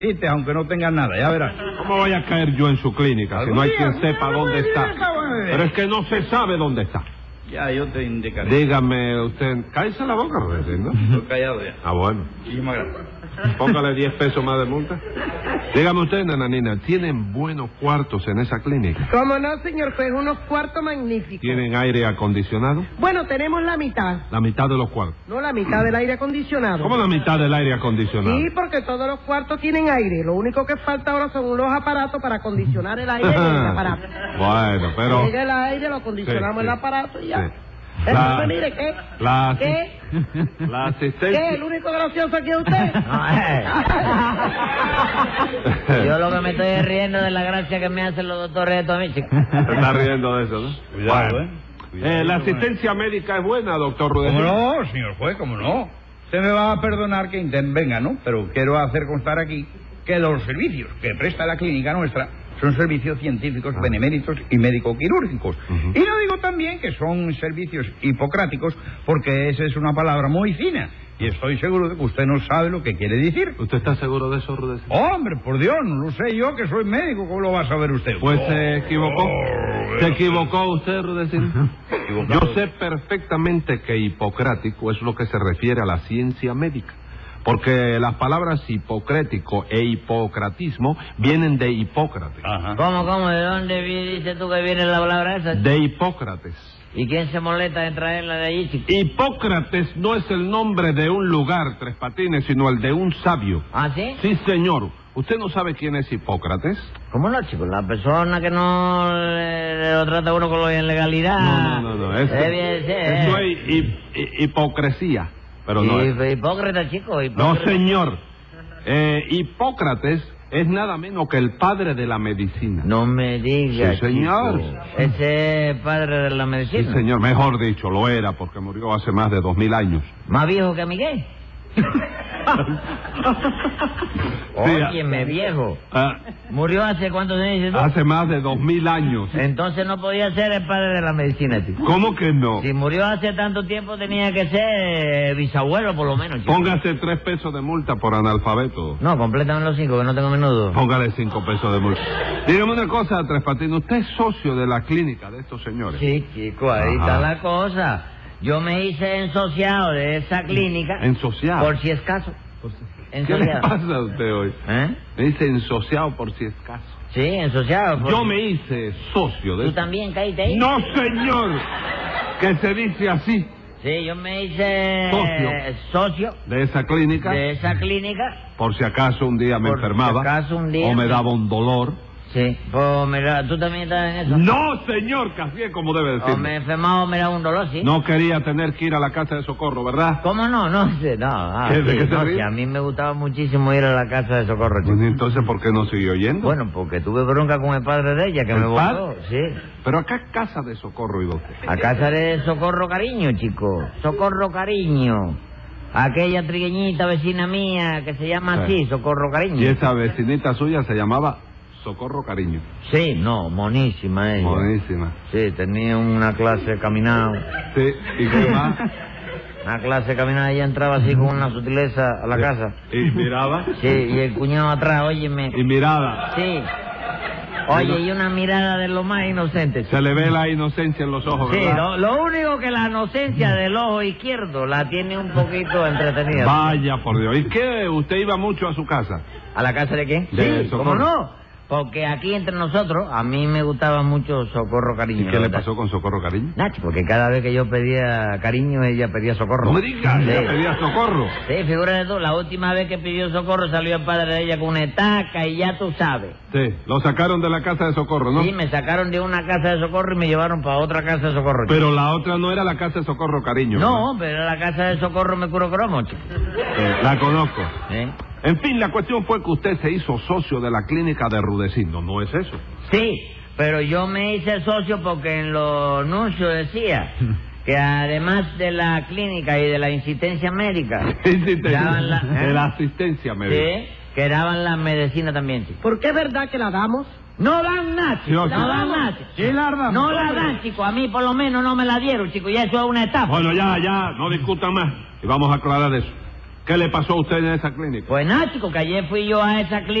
Viste, aunque no tengan nada, ya verás. ¿Cómo voy a caer yo en su clínica si no hay quien sepa dónde está? Pero es que no se sabe dónde está. Ya, yo te indicaré. Dígame usted, cállese la boca, Rudecindo. Estoy callado ya. Ah, bueno. Muchísimas gracias. Póngale 10 pesos más de multa. Dígame usted, nananina, ¿tienen buenos cuartos en esa clínica? ¿Cómo no, señor juez? Unos cuartos magníficos. ¿Tienen aire acondicionado? Bueno, tenemos la mitad. La mitad de los cuartos. No, la mitad del aire acondicionado. ¿Cómo la mitad del aire acondicionado? Sí, porque todos los cuartos tienen aire. Lo único que falta ahora son unos aparatos para acondicionar el aire en el aparato. Bueno, pero... Llega el aire, lo acondicionamos en el aparato y ya. Sí. Entonces, mire, ¿qué? La ¿Qué? asistencia... ¿Qué? ¿El único gracioso aquí es usted? Yo lo que me estoy riendo de la gracia que me hacen los doctores de todo a mí, chico. Se está riendo de eso, ¿no? Cuidado, Bueno. La asistencia médica es buena, doctor ¿Cómo Rudecindo. no, señor juez? ¿Cómo no? Usted me va a perdonar que intervenga, ¿no? Pero quiero hacer constar aquí que los servicios que presta la clínica nuestra son servicios científicos, beneméritos y médico-quirúrgicos. Y no digo también que son servicios hipocráticos, porque esa es una palabra muy fina. Y estoy seguro de que usted no sabe lo que quiere decir. ¿Usted está seguro de eso, Rudecindo? Hombre, por Dios, no lo sé yo que soy médico, ¿cómo lo va a saber usted? Pues se equivocó. ¿Se equivocó usted, Rudecindo? Yo sé perfectamente que hipocrático es lo que se refiere a la ciencia médica. Porque las palabras hipocrético e hipocratismo vienen de Hipócrates. Ajá. ¿Cómo? ¿De dónde dices tú que viene la palabra esa? De Hipócrates. ¿Y quién se molesta en traerla de allí, chico? Hipócrates no es el nombre de un lugar, Tres Patines, sino el de un sabio. ¿Ah, sí? Sí, señor. ¿Usted no sabe quién es Hipócrates? ¿Cómo no, chico? La persona que no lo trata uno con la ilegalidad. No. Eso es hipocresía. Pero no es. Hipócrita, chico. No, Hipócrita. señor. Hipócrates es nada menos que el padre de la medicina. No me digas, Sí, señor. chico. Ese es padre de la Sí, medicina. señor. Mejor dicho, lo era porque murió hace más de 2000 años. ¿Más viejo que Miguel? Óyeme, viejo. ¿Murió hace cuántos años dices tú? Hace más de 2000 años. Entonces no podía ser el padre de la medicina, chico. ¿Cómo que no? Si murió hace tanto tiempo tenía que ser bisabuelo por lo menos, chico. Póngase 3 pesos de multa por analfabeto. No, complétame los 5 que no tengo menudo. Póngale 5 pesos de multa. Dígame una cosa, Tres Patines. ¿Usted es socio de la clínica de estos señores? Sí, chico, ahí Ajá. está la cosa. Yo me hice ensociado de esa clínica. ¿Ensociado? Por si es caso. ¿Qué le Ensociado. pasa a usted hoy? ¿Eh? Me dice ensociado por si es caso. Sí, ensociado. Yo me hice socio de... ¿Tú también caíste ahí? ¡No, señor! Que se dice así. Sí, yo me hice socio De esa clínica. de esa clínica. Por si acaso un día me Por si enfermaba. acaso un día O me me- daba un dolor. Sí, pues mira, ¿tú también estás en eso? No, señor, casi es como debe O decir. me enfermaba o me da un dolor, ¿sí? No quería tener que ir a la casa de socorro, ¿verdad? ¿Cómo no? No sé, no. ¿Qué, de qué se no, ríe? sí, a mí me gustaba muchísimo ir a la casa de socorro, chico. Pues, entonces, ¿por qué no siguió yendo? Bueno, porque tuve bronca con el padre de ella, que ¿El me padre? votó, sí. Pero acá casa de socorro iba usted. A casa de Socorro Cariño, chico. Socorro Cariño. Aquella trigueñita vecina mía que se llama así, Socorro Cariño. Y esa vecinita suya se llamaba Socorro Cariño. Sí, no, monísima ella. Buenísima. Sí, tenía una clase de caminado. Sí, ¿y qué más? Una clase de caminado, ella entraba así con una sutileza a la casa. Y miraba. Sí, y el cuñado atrás, óyeme. Y miraba. Sí. Oye, y una mirada de lo más inocente. Se le ve la inocencia en los ojos, Sí, ¿verdad? lo único que la inocencia del ojo izquierdo la tiene un poquito entretenida. Vaya, por Dios. ¿Y qué? ¿Usted iba mucho a su casa? ¿A la casa de quién? De Sí, Socorro. ¿cómo no? Porque aquí entre nosotros, a mí me gustaba mucho Socorro Cariño. ¿Y qué le ¿verdad? pasó con Socorro Cariño? Nacho, porque cada vez que yo pedía cariño, ella pedía socorro. No me digas, Sí. ella pedía socorro. Sí, figúrate tú, la última vez que pidió socorro salió el padre de ella con una estaca y ya tú sabes. Sí, lo sacaron de la casa de socorro, ¿no? Sí, me sacaron de una casa de socorro y me llevaron para otra casa de socorro. chico. Pero la otra no era la casa de socorro Cariño. No, pero la casa de socorro me curó cromo, chico. La conozco. ¿Eh? En fin, la cuestión fue que usted se hizo socio de la clínica de Rudecindo, ¿no es eso? Sí, pero yo me hice socio porque en los anuncios decía que además de la clínica y de la insistencia médica, daban la, De la asistencia médica. sí, que daban la medicina también, chico. ¿Por qué es verdad que la damos? No dan nada, chico. Sí, sí. No dan nada, chico. Sí, la damos. No la dan, chico. A mí por lo menos no me la dieron, chico. Y eso es una estafa. Bueno, ya, no discutan más. Y vamos a aclarar eso. ¿Qué le pasó a usted en esa clínica? Pues nada, chico, que ayer fui yo a esa clínica.